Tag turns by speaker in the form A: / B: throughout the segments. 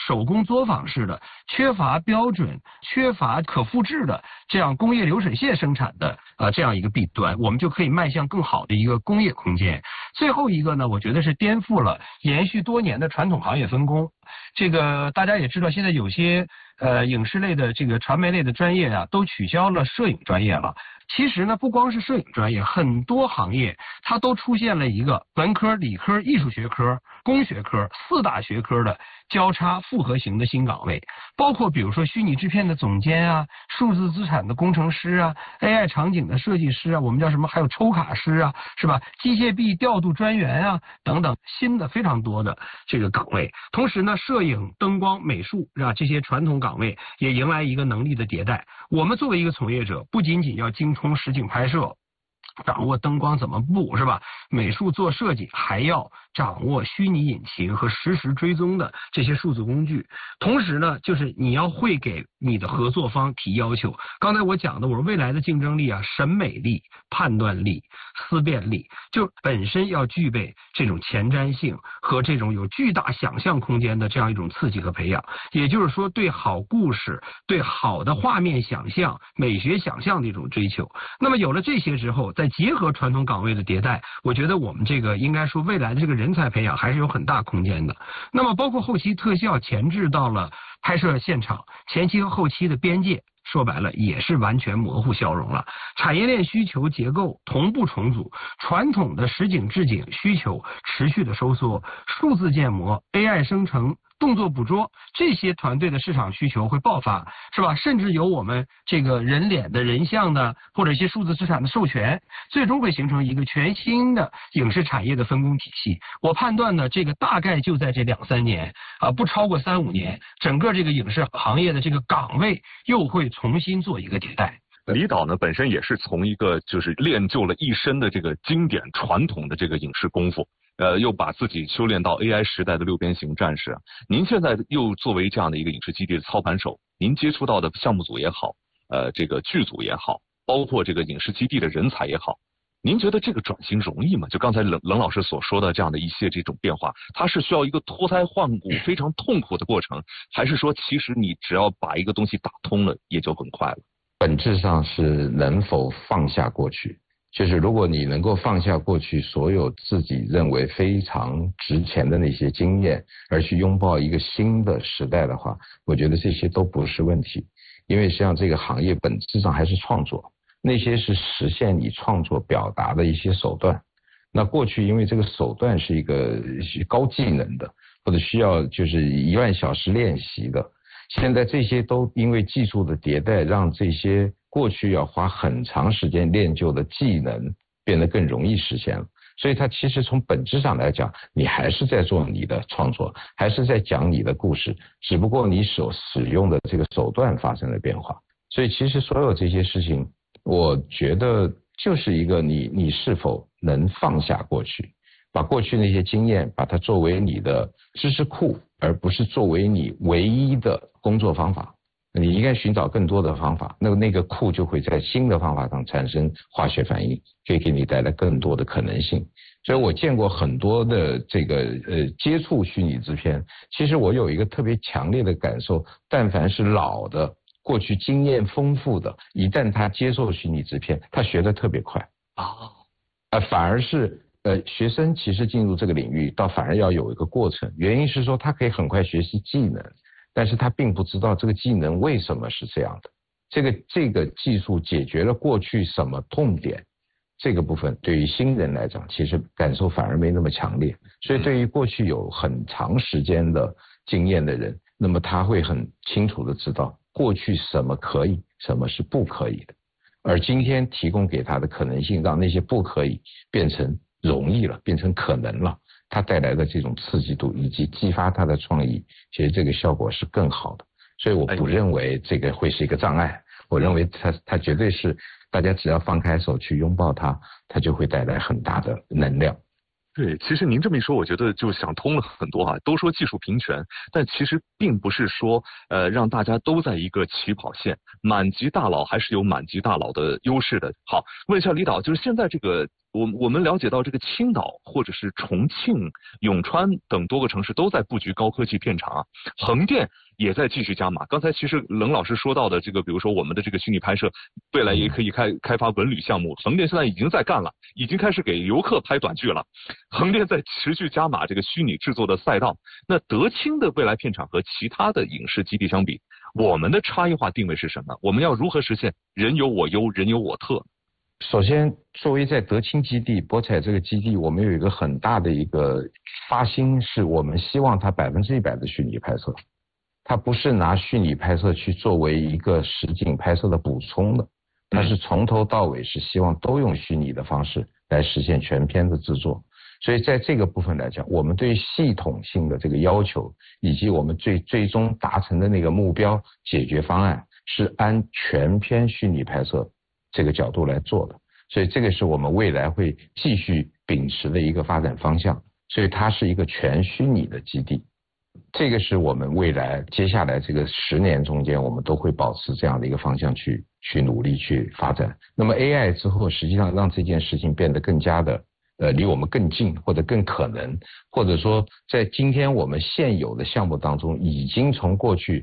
A: 手工作坊式的、缺乏标准、缺乏可复制的这样工业流水线生产的这样一个弊端，我们就可以迈向更好的一个工业空间。最后一个呢，我觉得是颠覆了延续多年的传统行业分工。这个大家也知道，现在有些影视类的这个传媒类的专业啊，都取消了摄影专业了。其实呢，不光是摄影专业，很多行业它都出现了一个文科、理科、艺术学科、工学科4大学科的交叉复合型的新岗位，包括比如说虚拟制片的总监啊、数字资产的工程师啊、AI 场景的设计师啊，我们叫什么？还有抽卡师啊，是吧？机械臂调度专员啊，等等，新的非常多的这个岗位。同时呢，摄影、灯光、美术啊这些传统岗位也迎来一个能力的迭代。我们作为一个从业者，不仅仅要精通实景拍摄，掌握灯光怎么布是吧？美术做设计还要掌握虚拟引擎和实时追踪的这些数字工具。同时呢，就是你要会给你的合作方提要求。刚才我讲的，我说未来的竞争力啊，审美力、判断力、思辨力，就本身要具备这种前瞻性和这种有巨大想象空间的这样一种刺激和培养。也就是说，对好故事、对好的画面想象、美学想象的一种追求。那么有了这些之后，再结合传统岗位的迭代，我觉得我们这个应该说未来的这个人才培养还是有很大空间的。那么包括后期特效前置到了拍摄现场，前期和后期的边界说白了也是完全模糊消融了。产业链需求结构同步重组，传统的实景置景需求持续的收缩，数字建模、AI 生成、动作捕捉这些团队的市场需求会爆发，是吧？甚至有我们这个人脸的、人像的，或者一些数字资产的授权，最终会形成一个全新的影视产业的分工体系。我判断呢，这个大概就在这2-3年啊，不超过3-5年，整个这个影视行业的这个岗位又会重新做一个迭代。
B: 李导呢本身也是从一个就是练就了一身的这个经典传统的这个影视功夫。又把自己修炼到 AI 时代的6边形战士。您现在又作为这样的一个影视基地的操盘手，您接触到的项目组也好，这个剧组也好，包括这个影视基地的人才也好，您觉得这个转型容易吗？就刚才冷老师所说的这样的一些这种变化，它是需要一个脱胎换骨非常痛苦的过程，还是说其实你只要把一个东西打通了也就很快了？
C: 本质上是能否放下过去。就是如果你能够放下过去所有自己认为非常值钱的那些经验，而去拥抱一个新的时代的话，我觉得这些都不是问题。因为实际上这个行业本质上还是创作，那些是实现你创作表达的一些手段。那过去因为这个手段是一个高技能的，或者需要就是1万小时练习的，现在这些都因为技术的迭代，让这些过去要花很长时间练就的技能变得更容易实现了。所以它其实从本质上来讲，你还是在做你的创作，还是在讲你的故事，只不过你所使用的这个手段发生了变化。所以其实所有这些事情，我觉得就是一个你是否能放下过去，把过去那些经验把它作为你的知识库，而不是作为你唯一的工作方法。你应该寻找更多的方法，那个库就会在新的方法上产生化学反应，可以给你带来更多的可能性。所以我见过很多的这个接触虚拟制片，其实我有一个特别强烈的感受，但凡是老的过去经验丰富的，一旦他接受虚拟制片，他学得特别快反而是学生其实进入这个领域倒反而要有一个过程，原因是说他可以很快学习技能，但是他并不知道这个技能为什么是这样的，这个技术解决了过去什么痛点，这个部分对于新人来讲其实感受反而没那么强烈。所以对于过去有很长时间的经验的人，那么他会很清楚的知道过去什么可以，什么是不可以的，而今天提供给他的可能性，让那些不可以变成容易了，变成可能了，它带来的这种刺激度以及激发他的创意，其实这个效果是更好的。所以我不认为这个会是一个障碍，我认为它绝对是大家只要放开手去拥抱它，它就会带来很大的能量。
B: 对，其实您这么一说，我觉得就想通了很多都说技术平权，但其实并不是说让大家都在一个起跑线，满级大佬还是有满级大佬的优势的。好，问一下李导，就是现在这个我们了解到这个青岛或者是重庆、永川等多个城市都在布局高科技片场，横店也在继续加码。刚才其实冷老师说到的这个，比如说我们的这个虚拟拍摄，未来也可以开发文旅项目，横店现在已经在干了，已经开始给游客拍短剧了。横店在持续加码这个虚拟制作的赛道。那德清的未来片场和其他的影视基地相比，我们的差异化定位是什么？我们要如何实现人有我优、人有我特？
C: 首先，作为在德清基地、博彩这个基地，我们有一个很大的一个发心，是我们希望它100%的虚拟拍摄，它不是拿虚拟拍摄去作为一个实景拍摄的补充的，它是从头到尾是希望都用虚拟的方式来实现全片的制作。所以在这个部分来讲，我们对系统性的这个要求，以及我们最终达成的那个目标解决方案，是按全片虚拟拍摄这个角度来做的，所以这个是我们未来会继续秉持的一个发展方向，所以它是一个全虚拟的基地，这个是我们未来接下来这个10年中间，我们都会保持这样的一个方向去努力去发展。那么 AI 之后，实际上让这件事情变得更加的离我们更近，或者更可能，或者说在今天我们现有的项目当中，已经从过去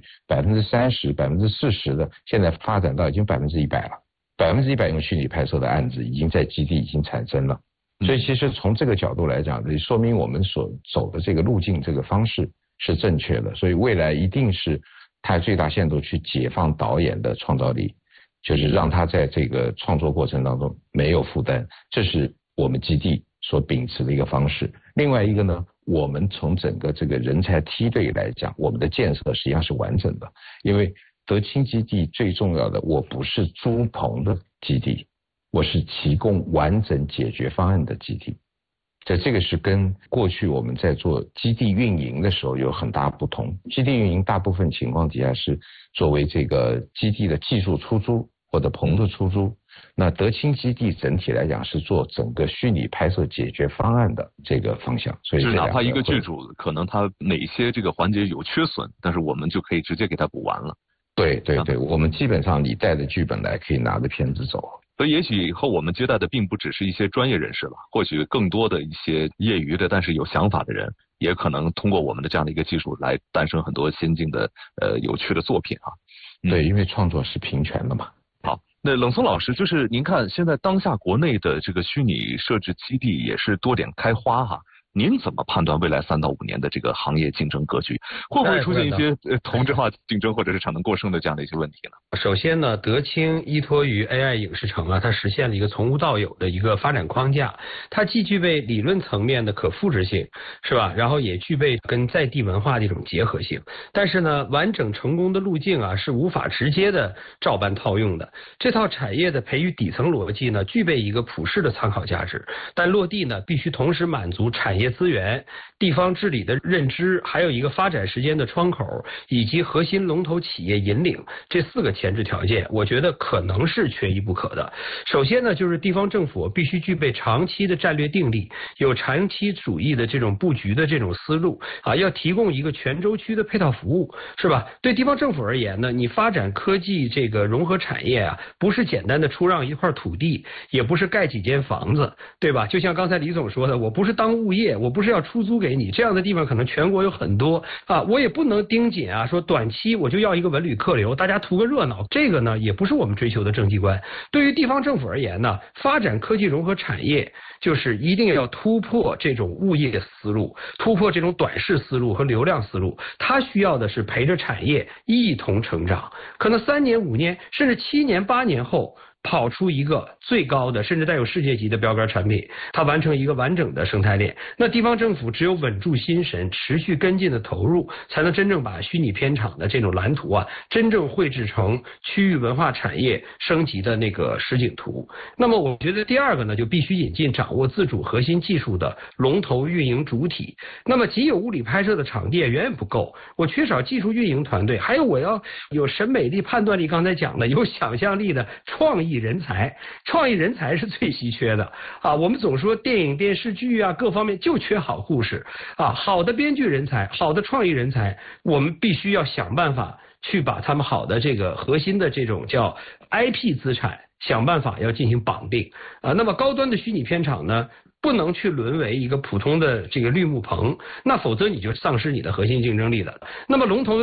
C: 30%、40%的，现在发展到已经100%了。100%用虚拟拍摄的案子已经在基地已经产生了，所以其实从这个角度来讲，说明我们所走的这个路径、这个方式是正确的。所以未来一定是它最大限度去解放导演的创造力，就是让他在这个创作过程当中没有负担，这是我们基地所秉持的一个方式。另外一个呢，我们从整个这个人才梯队来讲，我们的建设实际上是完整的，因为德清基地最重要的，我不是租棚的基地，我是提供完整解决方案的基地。这个是跟过去我们在做基地运营的时候有很大不同。基地运营大部分情况底下是作为这个基地的技术出租或者棚的出租，那德清基地整体来讲是做整个虚拟拍摄解决方案的这个方向，所以
B: 就是哪怕一个剧组可能它哪些这个环节有缺损，但是我们就可以直接给它补完了。
C: 对，我们基本上你带着剧本来，可以拿着片子走。
B: 所以也许以后我们接待的并不只是一些专业人士了，或许更多的一些业余的但是有想法的人，也可能通过我们的这样的一个技术来诞生很多先进的有趣的作品啊。
C: 对，因为创作是平权的嘛。
B: 好，那冷松老师，就是您看现在当下国内的这个虚拟设置基地也是多点开花哈。您怎么判断未来3到5年的这个行业竞争格局，会不会出现一些同质化竞争或者是产能过剩的这样的一些问题呢？
A: 首先呢，德清依托于 AI 影视城它实现了一个从无到有的一个发展框架，它既具备理论层面的可复制性，是吧？然后也具备跟在地文化的一种结合性。但是呢，完整成功的路径是无法直接的照搬套用的。这套产业的培育底层逻辑呢，具备一个普世的参考价值，但落地呢，必须同时满足产业资源、地方治理的认知，还有一个发展时间的窗口，以及核心龙头企业引领这4个前置条件，我觉得可能是缺一不可的。首先呢，就是地方政府必须具备长期的战略定力，有长期主义的这种布局的这种思路要提供一个全周区的配套服务，是吧？对地方政府而言呢，你发展科技这个融合产业不是简单的出让一块土地，也不是盖几间房子，对吧？就像刚才李总说的，我不是当物业，我不是要出租给你，这样的地方可能全国有很多我也不能盯紧说短期我就要一个文旅客流，大家图个热闹，这个呢也不是我们追求的政绩观。对于地方政府而言呢，发展科技融合产业就是一定要突破这种物业思路，突破这种短视思路和流量思路，它需要的是陪着产业一同成长，可能3年、5年甚至7年、8年后跑出一个最高的甚至带有世界级的标杆产品，它完成一个完整的生态链。那地方政府只有稳住心神，持续跟进的投入，才能真正把虚拟片场的这种蓝图真正绘制成区域文化产业升级的那个实景图。那么我觉得第二个呢，就必须引进掌握自主核心技术的龙头运营主体。那么仅有物理拍摄的场地远远不够，我缺少技术运营团队，还有我要有审美力、判断力，刚才讲的有想象力的创意人才，创意人才是最稀缺的我们总说电影电视剧各方面就缺好故事好的编剧人才，好的创意人才，我们必须要想办法去把他们好的这个核心的这种叫 IP 资产想办法要进行绑定那么高端的虚拟片场呢，不能去沦为一个普通的这个绿幕棚，那否则你就丧失你的核心竞争力了。那么龙头